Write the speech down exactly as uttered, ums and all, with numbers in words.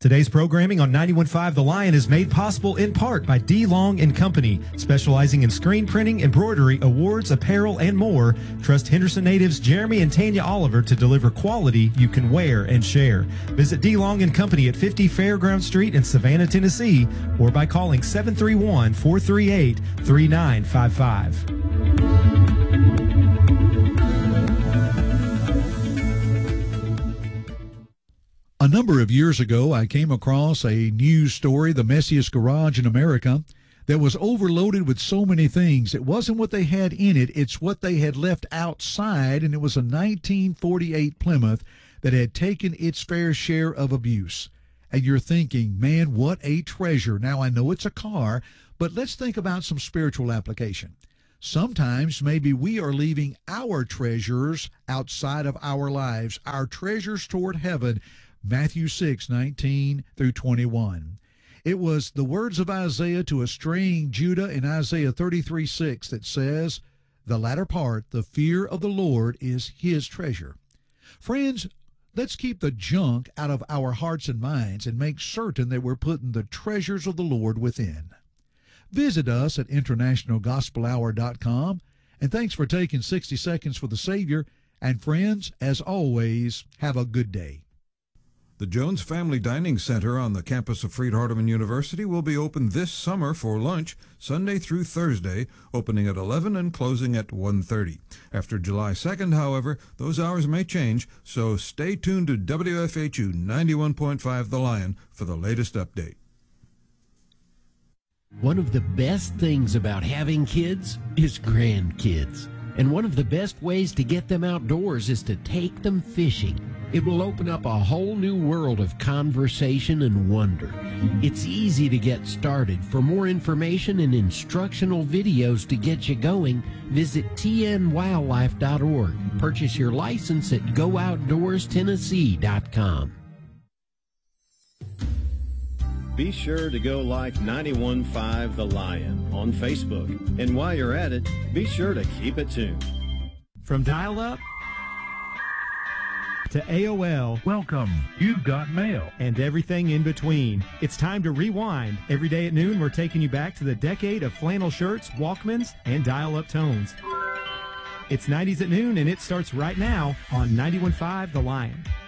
Today's programming on ninety-one point five The Lion is made possible in part by D. Long and Company, specializing in screen printing, embroidery, awards, apparel, and more. Trust Henderson natives Jeremy and Tanya Oliver to deliver quality you can wear and share. Visit D. Long and Company at fifty Fairground Street in Savannah, Tennessee, or by calling seven three one, four three eight, three nine five five. A number of years ago, I came across a news story, the messiest garage in America, that was overloaded with so many things. It wasn't what they had in it, it's what they had left outside, and it was a nineteen forty-eight Plymouth that had taken its fair share of abuse. And you're thinking, man, what a treasure. Now, I know it's a car, but let's think about some spiritual application. Sometimes maybe we are leaving our treasures outside of our lives, our treasures toward heaven. Matthew six, nineteen through twenty-one. It was the words of Isaiah to a straying Judah in Isaiah thirty-three, six that says, the latter part, the fear of the Lord is his treasure. Friends, let's keep the junk out of our hearts and minds and make certain that we're putting the treasures of the Lord within. Visit us at international gospel hour dot com, and thanks for taking sixty seconds for the Savior. And friends, as always, have a good day. The Jones Family Dining Center on the campus of Freed-Hardeman University will be open this summer for lunch, Sunday through Thursday, opening at eleven and closing at one thirty. After July second, however, those hours may change, so stay tuned to W F H U ninety-one point five The Lion for the latest update. One of the best things about having kids is grandkids. And one of the best ways to get them outdoors is to take them fishing. It will open up a whole new world of conversation and wonder. It's easy to get started. For more information and instructional videos to get you going, visit T N wildlife dot org. Purchase your license at go outdoors tennessee dot com. Be sure to go like ninety-one point five The Lion on Facebook. And while you're at it, be sure to keep it tuned. From dial-up to A O L, welcome, you've got mail, and everything in between. It's time to rewind. Every day at noon, we're taking you back to the decade of flannel shirts, Walkmans, and dial-up tones. It's nineties at noon, and it starts right now on ninety-one point five The Lion.